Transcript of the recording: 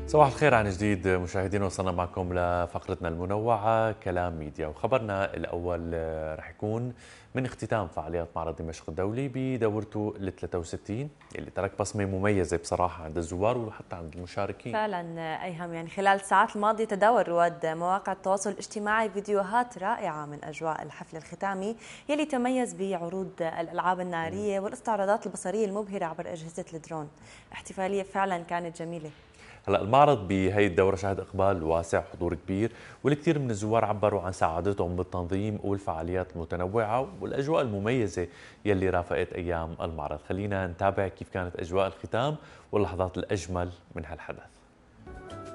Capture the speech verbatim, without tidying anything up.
صباح الخير عن جديد مشاهدينا، وصلنا معكم لفقرتنا المنوعة كلام ميديا. وخبرنا الأول آه، رح يكون من اختتام فعاليات معرض دمشق الدولي بدورته ال ثلاثة وستين اللي ترك بصمة مميزة بصراحة عند الزوار وحتى عند المشاركين. فعلا أيهم، يعني خلال الساعات الماضية تداول رواد مواقع التواصل الاجتماعي فيديوهات رائعة من أجواء الحفل الختامي يلي تميز بعروض الألعاب النارية والاستعراضات البصرية المبهرة عبر أجهزة الدرون. احتفالية فعلا كانت جميلة. هلا المعرض بهي الدورة شهد إقبال واسع وحضور كبير، والكثير من الزوار عبروا عن سعادتهم بالتنظيم والفعاليات المتنوعة والأجواء المميزة يلي رافقت أيام المعرض. خلينا نتابع كيف كانت أجواء الختام واللحظات الأجمل من هالحدث.